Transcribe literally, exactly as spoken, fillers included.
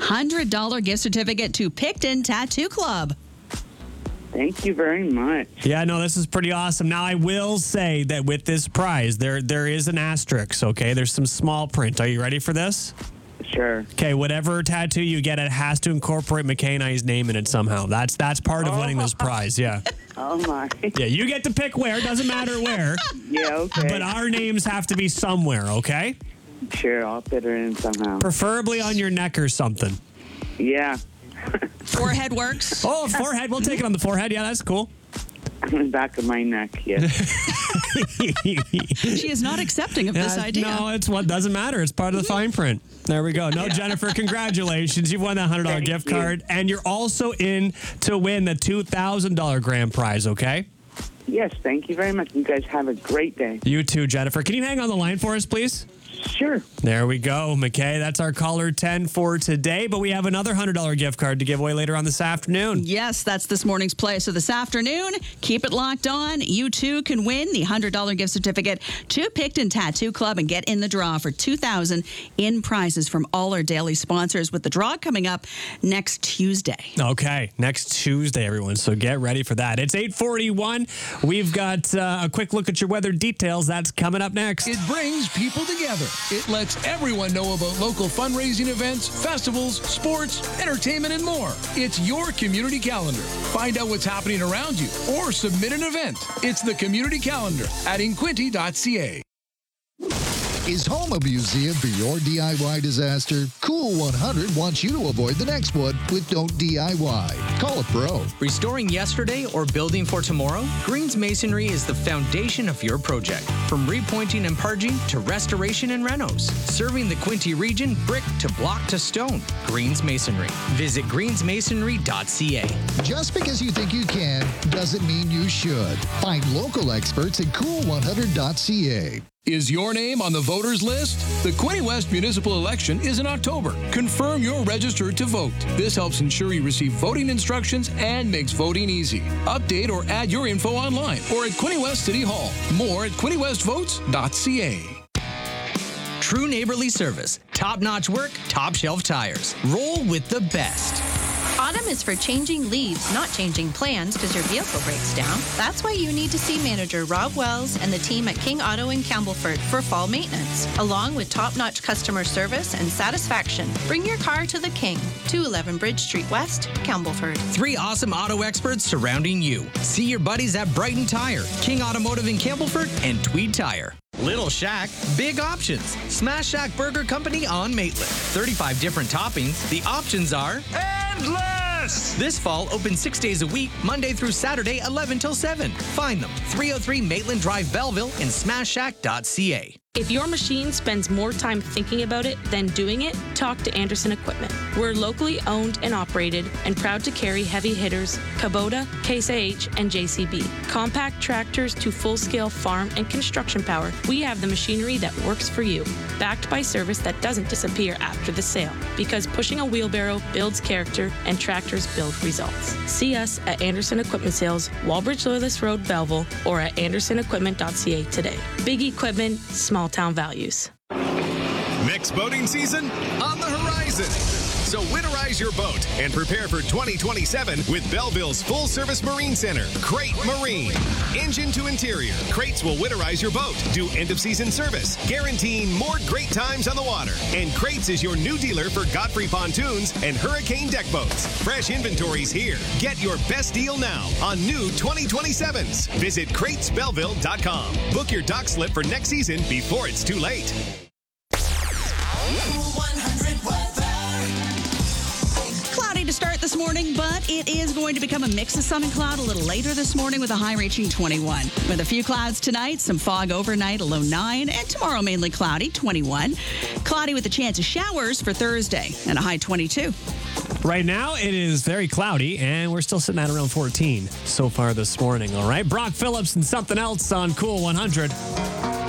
hundred dollars gift certificate to Picton Tattoo Club. Thank you very much. Yeah, no, this is pretty awesome. Now, I will say that with this prize, there there is an asterisk, okay? There's some small print. Are you ready for this? Sure. Okay, whatever tattoo you get, it has to incorporate McKay and I's name in it somehow. That's that's part of Oh. winning this prize, yeah. Oh, my. Yeah, you get to pick where. Doesn't matter where. Yeah, okay. But our names have to be somewhere, okay? Sure, I'll fit her in somehow. Preferably on your neck or something. Yeah. Forehead works. Oh, forehead. We'll take it on the forehead. Yeah, that's cool. On the back of my neck, yes. She is not accepting of this Yeah, idea. No, it's what doesn't matter. It's part of the fine print. There we go. No, Jennifer, congratulations. You've won that one hundred dollars Thank gift you. card, and you're also in to win the two thousand dollars grand prize, okay? Yes, thank you very much. You guys have a great day. You too, Jennifer. Can you hang on the line for us, please? Sure. There we go, McKay. That's our caller ten for today, but we have another one hundred dollars gift card to give away later on this afternoon. Yes, that's this morning's play. So this afternoon, keep it locked on. You too can win the one hundred dollars gift certificate to Picton Tattoo Club and get in the draw for two thousand dollars in prizes from all our daily sponsors, with the draw coming up next Tuesday. Okay, next Tuesday, everyone. So get ready for that. It's eight forty-one. We've got uh, a quick look at your weather details. That's coming up next. It brings people together. It lets everyone know about local fundraising events, festivals, sports, entertainment, and more. It's your community calendar. Find out what's happening around you or submit an event. It's the community calendar at inquinty dot c a. Is home a museum for your D I Y disaster? Cool one hundred wants you to avoid the next one with Don't D I Y. Call a pro. Restoring yesterday or building for tomorrow? Greens Masonry is the foundation of your project. From repointing and purging to restoration and renos. Serving the Quinte region brick to block to stone. Greens Masonry. Visit greens masonry dot c a. Just because you think you can doesn't mean you should. Find local experts at cool one hundred dot c a. Is your name on the voters list? The Quinte West municipal election is in October. Confirm you're registered to vote. This helps ensure you receive voting instructions and makes voting easy. Update or add your info online or at Quinte West City Hall. More at quinte west votes dot c a. True neighborly service. Top-notch work, top-shelf tires. Roll with the best. Autumn is for changing leaves, not changing plans because your vehicle breaks down. That's why you need to see manager Rob Wells and the team at King Auto in Campbellford for fall maintenance, along with top-notch customer service and satisfaction. Bring your car to the King, two eleven Bridge Street West, Campbellford. Three awesome auto experts surrounding you. See your buddies at Brighton Tire, King Automotive in Campbellford, and Tweed Tire. Little Shack, big options. Smash Shack Burger Company on Maitland. thirty-five different toppings. The options are endless. This fall, open six days a week, Monday through Saturday, eleven till seven. Find them, three oh three Maitland Drive, Belleville, and smash shack dot c a. If your machine spends more time thinking about it than doing it, talk to Anderson Equipment. We're locally owned and operated and proud to carry heavy hitters, Kubota, Case I H, and J C B. Compact tractors to full-scale farm and construction power, we have the machinery that works for you, backed by service that doesn't disappear after the sale, because pushing a wheelbarrow builds character and tractors build results. See us at Anderson Equipment Sales, Walbridge Loyalist Road, Belleville, or at anderson equipment dot c a today. Big equipment, small town values. Next boating season on the horizon. So winterize your boat and prepare for twenty twenty-seven with Belleville's full-service marine center, Crate Marine. Engine to interior, Crates will winterize your boat, do end-of-season service, guaranteeing more great times on the water. And Crates is your new dealer for Godfrey pontoons and Hurricane deck boats. Fresh inventory's here. Get your best deal now on new twenty twenty-sevens. Visit crates belleville dot com. Book your dock slip for next season before it's too late. Cloudy to start this morning, but it is going to become a mix of sun and cloud a little later this morning with a high reaching twenty-one. With a few clouds tonight, some fog overnight, a low nine, and tomorrow mainly cloudy, twenty-one. Cloudy with a chance of showers for Thursday and a high twenty-two. Right now, it is very cloudy, and we're still sitting at around fourteen so far this morning, all right? Brock Phillips and Something Else on Cool one hundred.